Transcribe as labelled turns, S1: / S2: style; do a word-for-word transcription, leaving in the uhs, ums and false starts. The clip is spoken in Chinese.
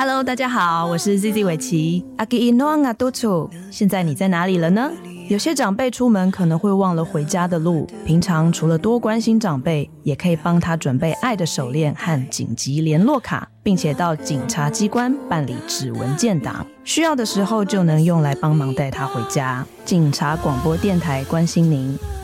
S1: Hello， 大家好，我是 Z Z 伟琪。阿基诺阿多楚，现在你在哪里了呢？有些长辈出门可能会忘了回家的路，平常除了多关心长辈，也可以帮他准备爱的手链和紧急联络卡，并且到警察机关办理指纹建档，需要的时候就能用来帮忙带他回家。警察广播电台关心您。